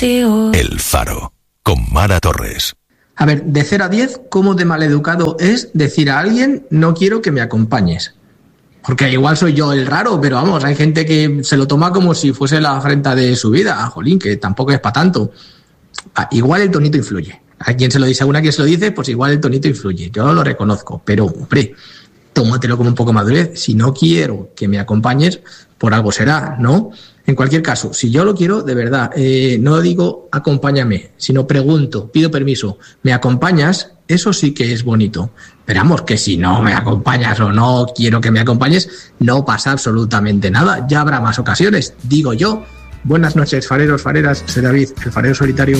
El Faro, con Mara Torres. A ver, de 0 a 10, ¿cómo de maleducado es decir a alguien no quiero que me acompañes? Porque igual soy yo el raro, pero vamos, hay gente que se lo toma como si fuese la afrenta de su vida. Jolín, que tampoco es para tanto. Igual el tonito influye. A quien se lo dice, según a quien se lo dice, pues igual el tonito influye. Yo lo reconozco, pero hombre, tómatelo como un poco madurez. Si no quiero que me acompañes, por algo será, ¿no? En cualquier caso, si yo lo quiero, de verdad, no digo acompáñame, sino pregunto, pido permiso, ¿me acompañas? Eso sí que es bonito. Pero vamos, que si no me acompañas o no quiero que me acompañes, no pasa absolutamente nada. Ya habrá más ocasiones, digo yo. Buenas noches, fareros, fareras. Soy David, el farero solitario.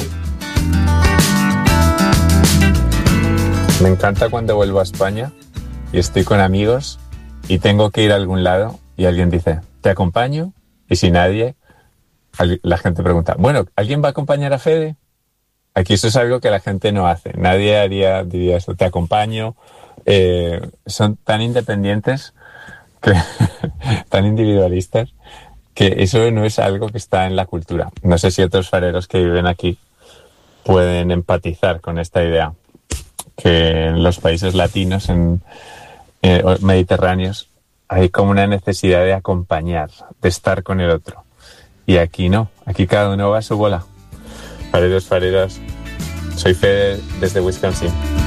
Me encanta cuando vuelvo a España y estoy con amigos y tengo que ir a algún lado y alguien dice, ¿te acompaño? Y si nadie, la gente pregunta, bueno, ¿alguien va a acompañar a Fede? Aquí eso es algo que la gente no hace. Nadie diría esto, te acompaño. Son tan independientes, tan individualistas, que eso no es algo que está en la cultura. No sé si otros fareros que viven aquí pueden empatizar con esta idea, que en los países latinos, mediterráneos, hay como una necesidad de acompañar, de estar con el otro. Y aquí no, aquí cada uno va a su bola. Fareros, fareras, soy Fede desde Wisconsin.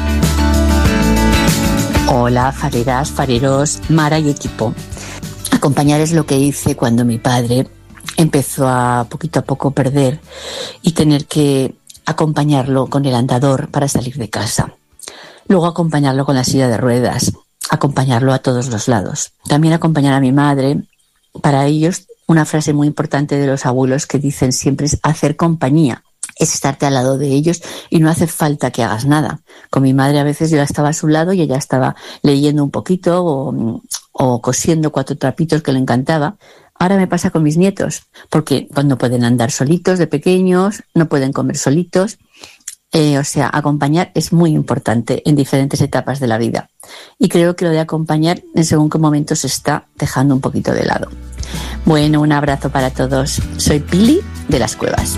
Hola, fareras, fareros, Mara y equipo. Acompañar es lo que hice cuando mi padre empezó a poquito a poco perder y tener que acompañarlo con el andador para salir de casa. Luego acompañarlo con la silla de ruedas, acompañarlo a todos los lados. También acompañar a mi madre. Para ellos, una frase muy importante de los abuelos que dicen siempre es hacer compañía. Es estarte al lado de ellos y no hace falta que hagas nada. Con mi madre a veces yo estaba a su lado y ella estaba leyendo un poquito o cosiendo 4 trapitos que le encantaba. Ahora me pasa con mis nietos, porque cuando pueden andar solitos de pequeños, no pueden comer solitos. O sea, acompañar es muy importante en diferentes etapas de la vida. Y creo que lo de acompañar en según qué momento se está dejando un poquito de lado. Bueno, un abrazo para todos. Soy Pili de Las Cuevas.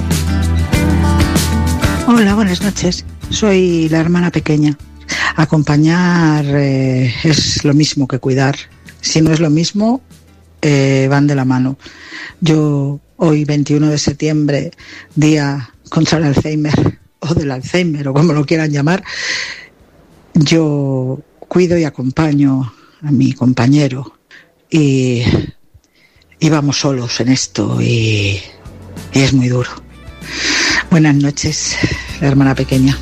Hola, buenas noches. Soy la hermana pequeña. Acompañar es lo mismo que cuidar. Si no es lo mismo, van de la mano. Yo hoy, 21 de septiembre, día contra el Alzheimer, o del Alzheimer, o como lo quieran llamar, yo cuido y acompaño a mi compañero y vamos solos en esto y es muy duro. Buenas noches, hermana pequeña.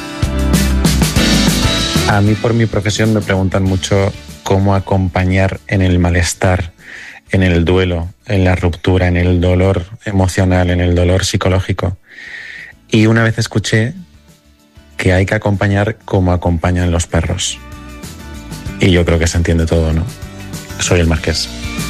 A mí por mi profesión me preguntan mucho cómo acompañar en el malestar, en el duelo, en la ruptura, en el dolor emocional, en el dolor psicológico. Y una vez escuché que hay que acompañar como acompañan los perros. Y yo creo que se entiende todo, ¿no? Soy el Marqués.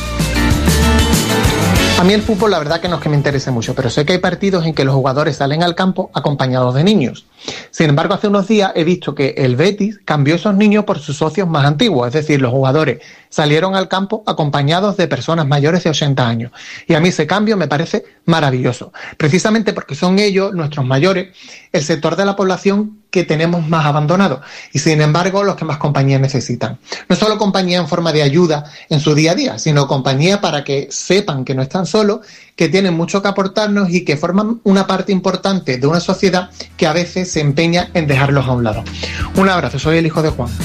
A mí el fútbol la verdad que no es que me interese mucho, pero sé que hay partidos en que los jugadores salen al campo acompañados de niños. Sin embargo, hace unos días he visto que el Betis cambió esos niños por sus socios más antiguos, es decir, los jugadores salieron al campo acompañados de personas mayores de 80 años. Y a mí ese cambio me parece maravilloso, precisamente porque son ellos, nuestros mayores, el sector de la población que tenemos más abandonado y sin embargo los que más compañía necesitan. No solo compañía en forma de ayuda en su día a día, sino compañía para que sepan que no están solos, que tienen mucho que aportarnos y que forman una parte importante de una sociedad que a veces se empeña en dejarlos a un lado. Un abrazo, soy el hijo de Juan.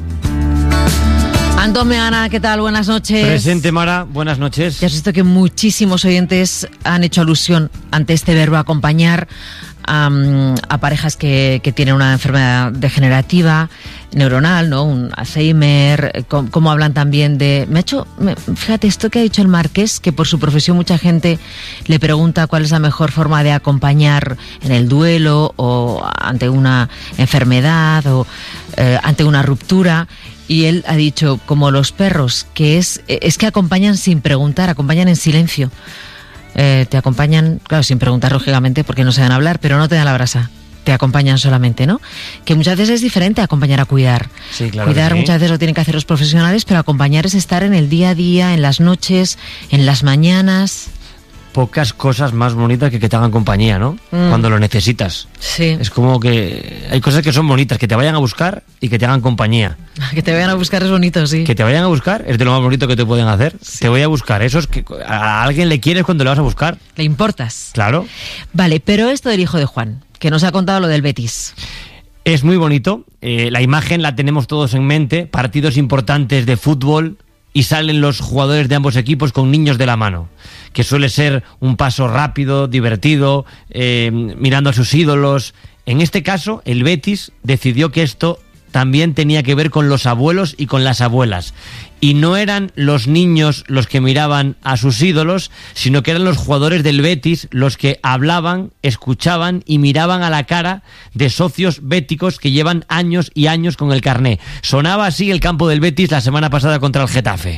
Antón Meana, ¿qué tal? Buenas noches. Presente, Mara, buenas noches. Ya has visto que muchísimos oyentes han hecho alusión ante este verbo acompañar a parejas que tienen una enfermedad degenerativa, neuronal, ¿no? Un Alzheimer, como hablan también de... Fíjate, esto que ha dicho el Marqués, que por su profesión mucha gente le pregunta cuál es la mejor forma de acompañar en el duelo o ante una enfermedad o ante una ruptura. Y él ha dicho, como los perros, que es que acompañan sin preguntar, acompañan en silencio. Te acompañan, claro, sin preguntar, lógicamente, porque no se dan a hablar, pero no te dan la brasa. Te acompañan solamente, ¿no? Que muchas veces es diferente acompañar a cuidar. Sí, claro. Cuidar sí. Muchas veces lo tienen que hacer los profesionales, pero acompañar es estar en el día a día, en las noches, en las mañanas. pocas cosas más bonitas que te hagan compañía, ¿no? Cuando lo necesitas. Sí. Es como que hay cosas que son bonitas, que te vayan a buscar y que te hagan compañía. Que te vayan a buscar es bonito, sí. Que te vayan a buscar es de lo más bonito que te pueden hacer. Sí. Te voy a buscar. Eso es que a alguien le quieres cuando le vas a buscar. Le importas. Claro. Vale, pero esto del hijo de Juan, que nos ha contado lo del Betis. Es muy bonito. La imagen la tenemos todos en mente. Partidos importantes de fútbol y salen los jugadores de ambos equipos con niños de la mano, que suele ser un paso rápido, divertido, mirando a sus ídolos. En este caso, el Betis decidió que esto también tenía que ver con los abuelos y con las abuelas. Y no eran los niños los que miraban a sus ídolos, sino que eran los jugadores del Betis los que hablaban, escuchaban y miraban a la cara de socios béticos que llevan años y años con el carné. Sonaba así el campo del Betis la semana pasada contra el Getafe.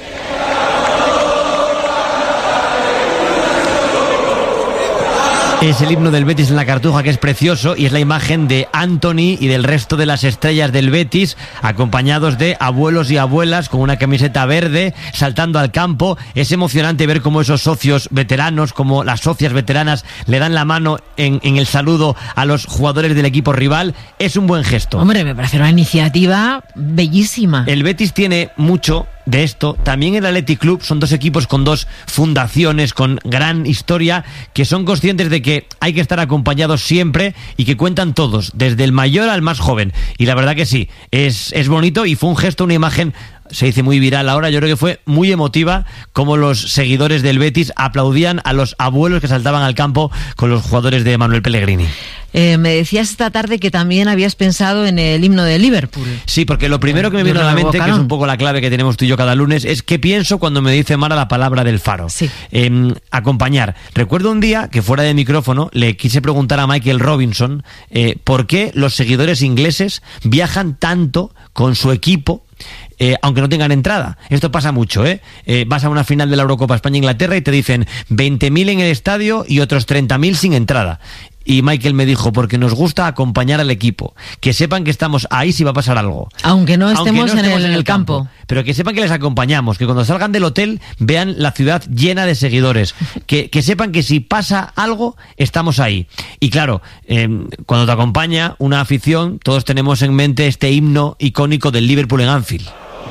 Es el himno del Betis en la Cartuja, que es precioso, y es la imagen de Anthony y del resto de las estrellas del Betis, acompañados de abuelos y abuelas con una camiseta verde, saltando al campo. Es emocionante ver cómo esos socios veteranos, como las socias veteranas, le dan la mano en el saludo a los jugadores del equipo rival. Es un buen gesto. Hombre, me parece una iniciativa bellísima. El Betis tiene mucho de esto. También el Athletic Club son dos equipos con dos fundaciones, con gran historia, que son conscientes de que hay que estar acompañados siempre y que cuentan todos, desde el mayor al más joven. Y la verdad que sí, es bonito y fue un gesto, una imagen, se dice muy viral ahora, yo creo que fue muy emotiva, como los seguidores del Betis aplaudían a los abuelos que saltaban al campo con los jugadores de Manuel Pellegrini. Me decías esta tarde que también habías pensado en el himno de Liverpool. Sí, porque lo primero que me vino a la mente, que es un poco la clave que tenemos tú y yo cada lunes, es qué pienso cuando me dice Mara la palabra del Faro. Sí. Acompañar. Recuerdo un día que fuera de micrófono le quise preguntar a Michael Robinson por qué los seguidores ingleses viajan tanto con su equipo, aunque no tengan entrada. Esto pasa mucho, vas a una final de la Eurocopa España-Inglaterra y te dicen 20.000 en el estadio y otros 30.000 sin entrada. Y Michael me dijo, porque nos gusta acompañar al equipo, que sepan que estamos ahí si va a pasar algo. Aunque no estemos en el campo. Pero que sepan que les acompañamos, que cuando salgan del hotel vean la ciudad llena de seguidores, que sepan que si pasa algo, estamos ahí. Y claro, cuando te acompaña una afición, todos tenemos en mente este himno icónico del Liverpool en Anfield.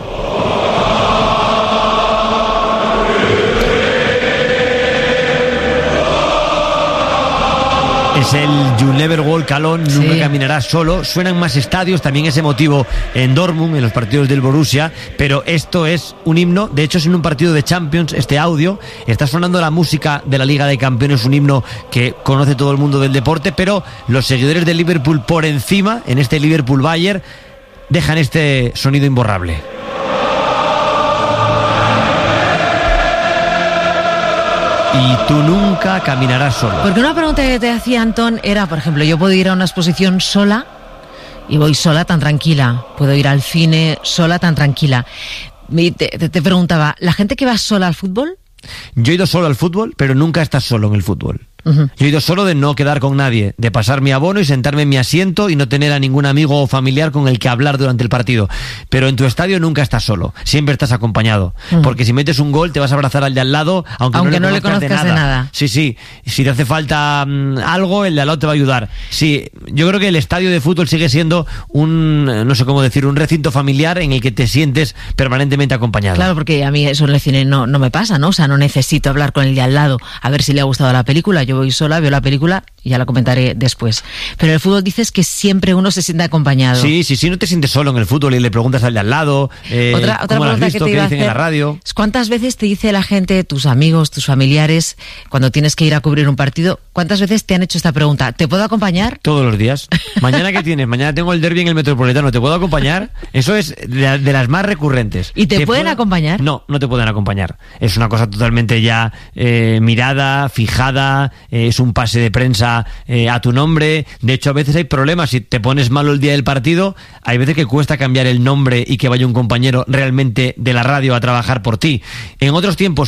Es el You Never Walk Alone, nunca caminarás solo. Suenan más estadios, también es emotivo en Dortmund, en los partidos del Borussia, pero esto es un himno. De hecho, es en un partido de Champions, este audio. Está sonando la música de la Liga de Campeones, un himno que conoce todo el mundo del deporte, pero los seguidores del Liverpool por encima, en este Liverpool-Bayern, dejan este sonido imborrable. Y tú nunca caminarás solo. Porque una pregunta que te hacía Antón era, por ejemplo, yo puedo ir a una exposición sola y voy sola tan tranquila. Puedo ir al cine sola tan tranquila. Te preguntaba, ¿la gente que va sola al fútbol? Yo he ido solo al fútbol, pero nunca estás solo en el fútbol. Yo he ido solo de no quedar con nadie, de pasar mi abono y sentarme en mi asiento y no tener a ningún amigo o familiar con el que hablar durante el partido. Pero en tu estadio nunca estás solo, siempre estás acompañado. Porque si metes un gol te vas a abrazar al de al lado, aunque no le conozcas de nada. Sí, si te hace falta algo, el de al lado te va a ayudar. Sí, yo creo que el estadio de fútbol sigue siendo no sé cómo decir, un recinto familiar en el que te sientes permanentemente acompañado. Claro, porque a mí eso en el cine no me pasa, ¿no? O sea, no necesito hablar con el de al lado a ver si le ha gustado la película. Yo voy sola, veo la película y ya la comentaré después. Pero en el fútbol dices que siempre uno se siente acompañado. Sí, no te sientes solo en el fútbol y le preguntas al de al lado. Otra pregunta que te iba a hacer, en la radio. ¿Cuántas veces te dice la gente, tus amigos, tus familiares, cuando tienes que ir a cubrir un partido, cuántas veces te han hecho esta pregunta? ¿Te puedo acompañar? Todos los días. ¿Mañana qué tienes? Mañana tengo el derbi en el Metropolitano. ¿Te puedo acompañar? Eso es de las más recurrentes. ¿Y te pueden acompañar? No te pueden acompañar. Es una cosa totalmente ya mirada, fijada, es un pase de prensa a tu nombre. De hecho, a veces hay problemas. Si te pones malo el día del partido, hay veces que cuesta cambiar el nombre y que vaya un compañero realmente de la radio a trabajar por ti. En otros tiempos sí.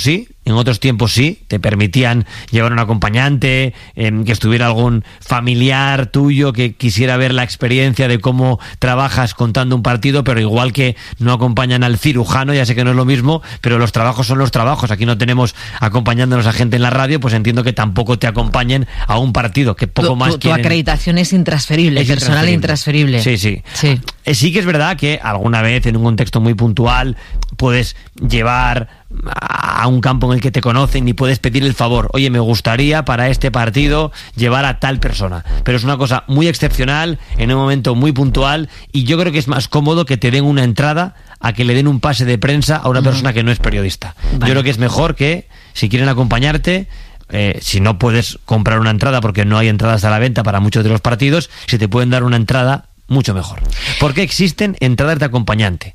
En otros tiempos sí, te permitían llevar un acompañante, que estuviera algún familiar tuyo que quisiera ver la experiencia de cómo trabajas contando un partido, pero igual que no acompañan al cirujano, ya sé que no es lo mismo, pero los trabajos son los trabajos. Aquí no tenemos acompañándonos a gente en la radio, pues entiendo que tampoco te acompañen a un partido, que poco más tu acreditación es intransferible, personal intransferible. Sí. Sí que es verdad que alguna vez en un contexto muy puntual puedes llevar a un campo en el que te conocen y puedes pedir el favor, oye, me gustaría para este partido llevar a tal persona, pero es una cosa muy excepcional, en un momento muy puntual, y yo creo que es más cómodo que te den una entrada a que le den un pase de prensa a una persona que no es periodista. Vale. Yo creo que es mejor que, si quieren acompañarte, si no puedes comprar una entrada porque no hay entradas a la venta para muchos de los partidos, si te pueden dar una entrada, mucho mejor. Porque existen entradas de acompañante.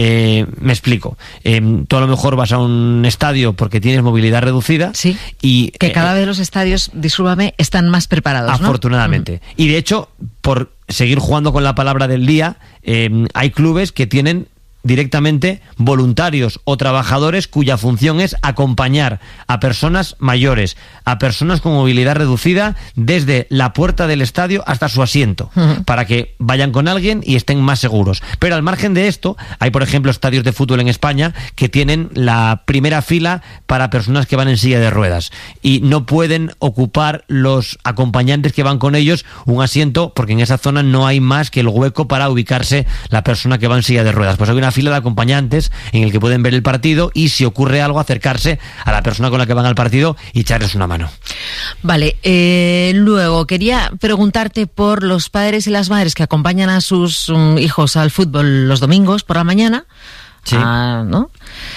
Me explico. Tú a lo mejor vas a un estadio porque tienes movilidad reducida. Sí. Y que cada vez los estadios, discúlpame, están más preparados, afortunadamente. Y de hecho, por seguir jugando con la palabra del día, hay clubes que tienen directamente voluntarios o trabajadores cuya función es acompañar a personas mayores, a personas con movilidad reducida desde la puerta del estadio hasta su asiento, para que vayan con alguien y estén más seguros. Pero al margen de esto, hay por ejemplo estadios de fútbol en España que tienen la primera fila para personas que van en silla de ruedas y no pueden ocupar los acompañantes que van con ellos un asiento porque en esa zona no hay más que el hueco para ubicarse la persona que va en silla de ruedas. Pues hay una fila de acompañantes en el que pueden ver el partido y, si ocurre algo, acercarse a la persona con la que van al partido y echarles una mano. Vale, luego quería preguntarte por los padres y las madres que acompañan a sus hijos al fútbol los domingos por la mañana, sí. ¿No?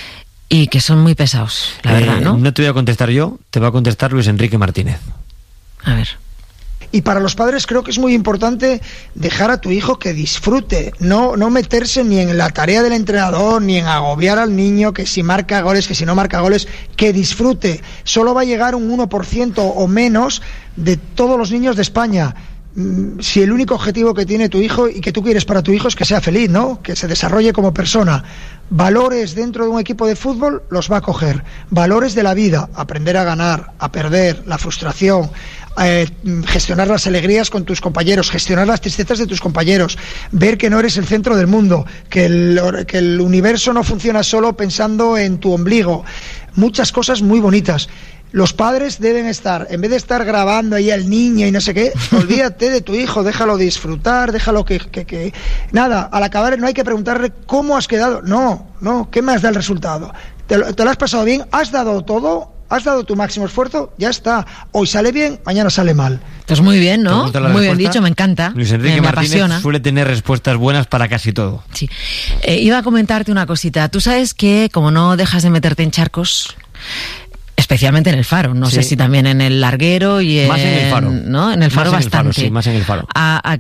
Y que son muy pesados, la verdad, ¿no? No te voy a contestar yo, te va a contestar Luis Enrique Martínez. A ver. Y para los padres creo que es muy importante dejar a tu hijo que disfrute, no meterse ni en la tarea del entrenador, ni en agobiar al niño, que si marca goles, que si no marca goles, que disfrute. Solo va a llegar un 1% o menos de todos los niños de España. Si el único objetivo que tiene tu hijo y que tú quieres para tu hijo es que sea feliz, ¿no? Que se desarrolle como persona. Valores dentro de un equipo de fútbol los va a coger. Valores de la vida, aprender a ganar, a perder, la frustración, gestionar las alegrías con tus compañeros, gestionar las tristezas de tus compañeros, ver que no eres el centro del mundo, que el universo no funciona solo pensando en tu ombligo. Muchas cosas muy bonitas. Los padres deben estar, en vez de estar grabando ahí al niño y no sé qué, olvídate de tu hijo, déjalo disfrutar, déjalo que nada, al acabar no hay que preguntarle cómo has quedado, no, ¿qué más da el resultado? ¿Te lo has pasado bien? ¿Has dado todo? ¿Has dado tu máximo esfuerzo? Ya está. Hoy sale bien, mañana sale mal. Pues muy bien, ¿no? Muy bien dicho, me encanta. Luis Enrique me Martínez apasiona. Suele tener respuestas buenas para casi todo. Sí. Iba a comentarte una cosita. Tú sabes que, como no dejas de meterte en charcos, especialmente en el Faro, no sé si también en el Larguero y más en el Faro, ¿no? En el Faro más bastante. En el Faro, sí, más en el Faro.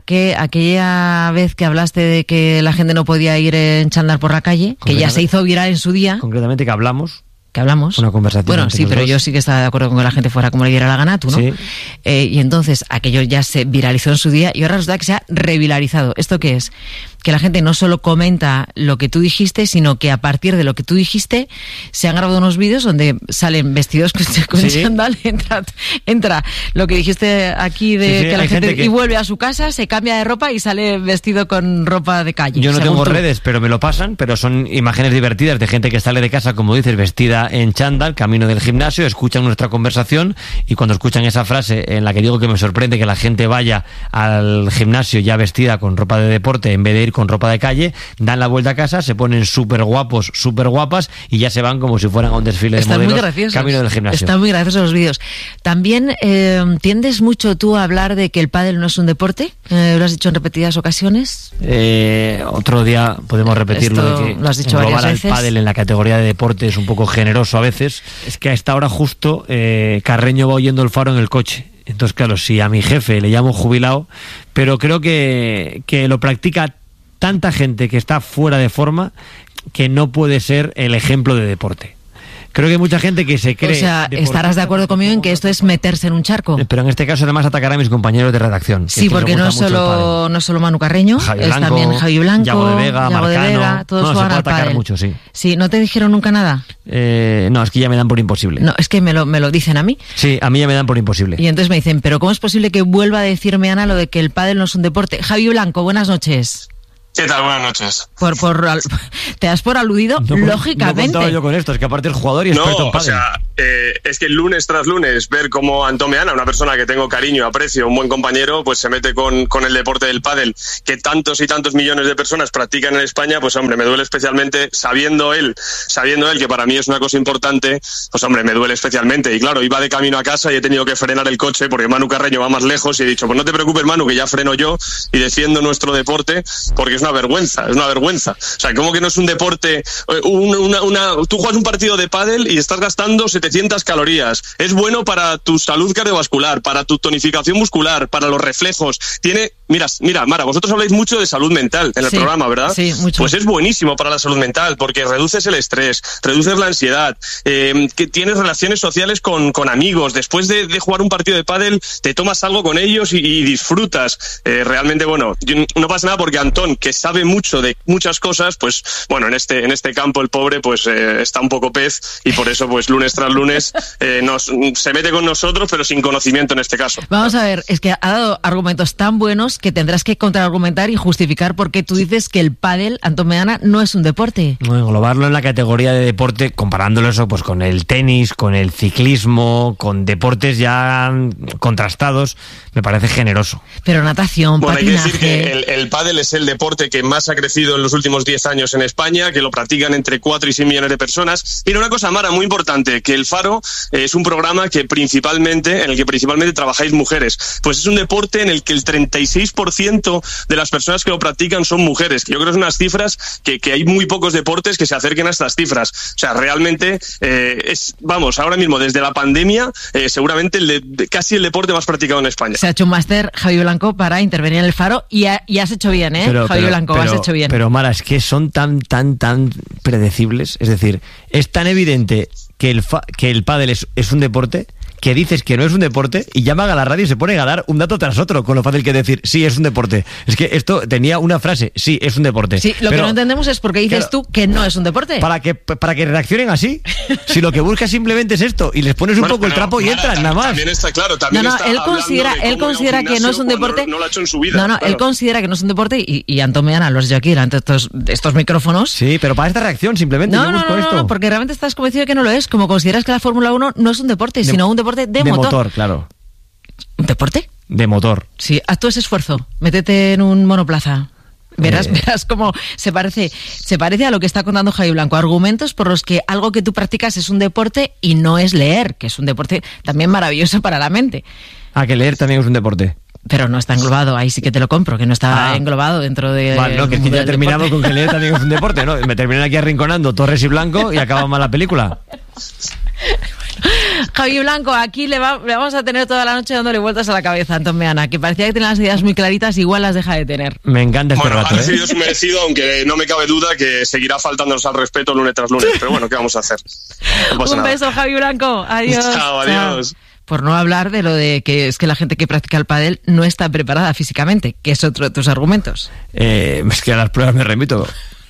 Aquella vez que hablaste de que la gente no podía ir en chándal por la calle, que ya se hizo viral en su día. Concretamente que hablamos. Una conversación. Bueno, sí, pero yo sí que estaba de acuerdo con que la gente fuera como le diera la gana, tú, ¿no? Sí. Y entonces aquello ya se viralizó en su día y ahora resulta que se ha reviralizado. ¿Esto qué es? Que la gente no solo comenta lo que tú dijiste, sino que a partir de lo que tú dijiste se han grabado unos vídeos donde salen vestidos con chándal, entra lo que dijiste aquí de que la gente y vuelve a su casa, se cambia de ropa y sale vestido con ropa de calle. Yo no tengo redes, pero me lo pasan, pero son imágenes divertidas de gente que sale de casa, como dices, vestida en chándal, camino del gimnasio, escuchan nuestra conversación y cuando escuchan esa frase en la que digo que me sorprende que la gente vaya al gimnasio ya vestida con ropa de deporte en vez de ir con ropa de calle, dan la vuelta a casa, se ponen súper guapos, súper guapas y ya se van como si fueran a un desfile de modelos camino del gimnasio. Están muy graciosos los vídeos. También tiendes mucho tú a hablar de que el pádel no es un deporte, lo has dicho en repetidas ocasiones. Otro día podemos repetirlo. Esto de que lo has dicho varias veces. El pádel en la categoría de deporte es un poco generoso a veces. Es que a esta hora justo Carreño va oyendo el Faro en el coche. Entonces, claro, si a mi jefe le llamo jubilado, pero creo que lo practica tanta gente que está fuera de forma que no puede ser el ejemplo de deporte. Creo que hay mucha gente que se cree... O sea, estarás de acuerdo conmigo en que esto es meterse en un charco. Pero en este caso además atacará a mis compañeros de redacción. Sí, porque no es solo Manu Carreño, es también Javi Blanco, Yago de Vega, Marcano, todos juegan al pádel. Mucho, sí. Sí, ¿no te dijeron nunca nada? No, es que ya me dan por imposible. No, es que me lo dicen a mí. Sí, a mí ya me dan por imposible. Y entonces me dicen, pero ¿cómo es posible que vuelva a decirme, Ana, lo de que el pádel no es un deporte? Javi Blanco, buenas noches. ¿Qué tal? Buenas noches. Te das por aludido, lógicamente. No contaba yo con esto, es que aparte es jugador y experto en pádel. O sea, es que lunes tras lunes ver cómo Antón Meana, una persona que tengo cariño, aprecio, un buen compañero, pues se mete con el deporte del pádel, que tantos y tantos millones de personas practican en España, pues hombre, me duele especialmente, sabiendo él que para mí es una cosa importante, pues hombre, me duele especialmente. Y claro, iba de camino a casa y he tenido que frenar el coche porque Manu Carreño va más lejos y he dicho, pues no te preocupes, Manu, que ya freno yo y defiendo nuestro deporte, porque es una vergüenza. O sea, ¿cómo que no es un deporte? Tú juegas un partido de pádel y estás gastando 700 calorías. Es bueno para tu salud cardiovascular, para tu tonificación muscular, para los reflejos. Mira, Mara, vosotros habláis mucho de salud mental en el programa, ¿verdad? Sí, mucho. Pues es buenísimo para la salud mental porque reduces el estrés, reduces la ansiedad, que tienes relaciones sociales con amigos. Después de jugar un partido de pádel, te tomas algo con ellos y disfrutas. Realmente, bueno, no pasa nada porque Antón, que sabe mucho de muchas cosas, pues bueno, en este campo el pobre pues está un poco pez y por eso pues lunes tras lunes se mete con nosotros, pero sin conocimiento en este caso. Vamos a ver, es que ha dado argumentos tan buenos que tendrás que contraargumentar y justificar por qué tú dices que el pádel, Antón Meana, no es un deporte. No, englobarlo en la categoría de deporte, comparándolo eso pues con el tenis, con el ciclismo, con deportes ya contrastados, me parece generoso. Pero natación, patinaje... Hay que decir que el pádel es el deporte que más ha crecido en los últimos 10 años en España, que lo practican entre 4 y 6 millones de personas. Mira, una cosa, Mara, muy importante, que El Faro es un programa en el que principalmente trabajáis mujeres. Pues es un deporte en el que el 36% de las personas que lo practican son mujeres, que yo creo que son unas cifras que hay muy pocos deportes que se acerquen a estas cifras. O sea, realmente ahora mismo, desde la pandemia, seguramente casi el deporte más practicado en España. Se ha hecho un máster, Javi Blanco, para intervenir en El Faro y has hecho bien, Javi Blanco, has hecho bien. Pero Mara, es que son tan predecibles, es decir, es tan evidente que el pádel es un deporte, que dices que no es un deporte y llaman a la radio y se ponen a dar un dato tras otro, con lo fácil que es decir, sí, es un deporte. Es que esto tenía una frase, sí, es un deporte. Sí, lo que no entendemos es por qué dices tú que no es un deporte. Para que reaccionen así. Si lo que buscas simplemente es esto y les pones un poco el trapo y entran, nada más. También está claro, él considera que no es un deporte. No lo ha hecho en su vida. Él considera que no es un deporte y Antón Meana lo has hecho aquí delante de estos micrófonos. Sí, pero para esta reacción simplemente No, porque realmente estás convencido de que no lo es, como consideras que la Fórmula 1 no es un deporte, sino un deporte de motor. Claro. ¿Un deporte? De motor. Sí, haz tú ese esfuerzo. Métete en un monoplaza. Verás cómo se parece a lo que está contando Javi Blanco. Argumentos por los que algo que tú practicas es un deporte y no es leer, que es un deporte también maravilloso para la mente. Que leer también es un deporte. Pero no está englobado, ahí sí que te lo compro, que no está englobado dentro de... Vale, no, que ya terminamos con que leer también es un deporte, ¿no? Me terminan aquí arrinconando Torres y Blanco y acaba mal la película. Javi Blanco, aquí le vamos a tener toda la noche dándole vueltas a la cabeza a Antón Meana, que parecía que tenía las ideas muy claritas, igual las deja de tener. Me encanta este rato. Ha recibido su merecido, aunque no me cabe duda que seguirá faltándonos al respeto lunes tras lunes, pero bueno, ¿qué vamos a hacer? Un beso, Javi Blanco, adiós. Chao, adiós. Por no hablar de lo de que es que la gente que practica el pádel no está preparada físicamente, que es otro de tus argumentos. Es que a las pruebas me remito.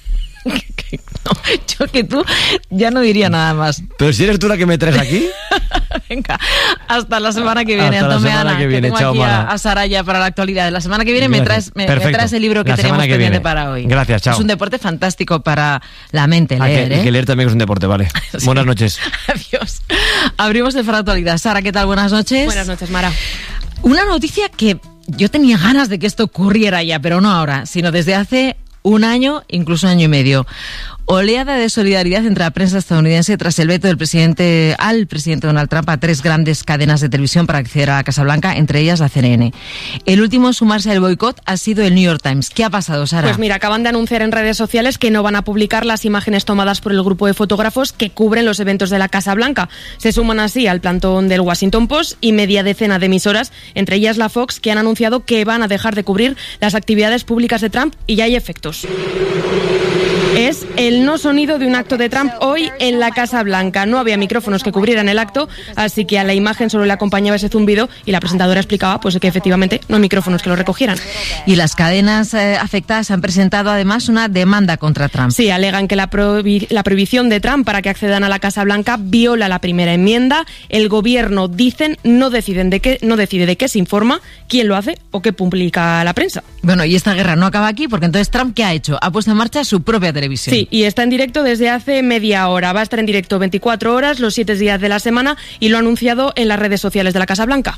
Yo que tú ya no diría nada más. Pero si eres tú la que me traes aquí. Venga, hasta la semana que viene, Antón Meana, que tengo Chao, aquí Mara. a Saraya para la actualidad. La semana que viene me traes el libro que la teníamos pendiente para hoy. Gracias, chao. Es un deporte fantástico para la mente, leer, que leer también es un deporte, vale. Sí. Buenas noches. Adiós. Abrimos el Faro Actualidad. Sara, ¿qué tal? Buenas noches. Buenas noches, Mara. Una noticia que yo tenía ganas de que esto ocurriera ya, pero no ahora, sino desde hace un año, incluso un año y medio. Oleada de solidaridad entre la prensa estadounidense tras el veto del presidente Donald Trump a 3 grandes cadenas de televisión para acceder a la Casa Blanca, entre ellas la CNN. El último en sumarse al boicot ha sido el New York Times. ¿Qué ha pasado, Sara? Pues mira, acaban de anunciar en redes sociales que no van a publicar las imágenes tomadas por el grupo de fotógrafos que cubren los eventos de la Casa Blanca. Se suman así al plantón del Washington Post y media decena de emisoras, entre ellas la Fox, que han anunciado que van a dejar de cubrir las actividades públicas de Trump y ya hay efectos. Es el no sonido de un acto de Trump hoy en la Casa Blanca. No había micrófonos que cubrieran el acto, así que a la imagen solo le acompañaba ese zumbido y la presentadora explicaba pues que efectivamente no hay micrófonos que lo recogieran. Y las cadenas afectadas han presentado además una demanda contra Trump. Sí, alegan que la prohibición de Trump para que accedan a la Casa Blanca viola la primera enmienda. El gobierno, dicen, no decide de qué se informa, quién lo hace o qué publica la prensa. Bueno, y esta guerra no acaba aquí, porque entonces Trump, ¿qué ha hecho? Ha puesto en marcha su propia televisión. Sí, y está en directo desde hace media hora. Va a estar en directo 24 horas, los 7 días de la semana, y lo ha anunciado en las redes sociales de la Casa Blanca.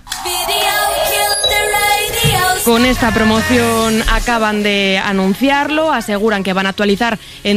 Con esta promoción acaban de anunciarlo, aseguran que van a actualizar en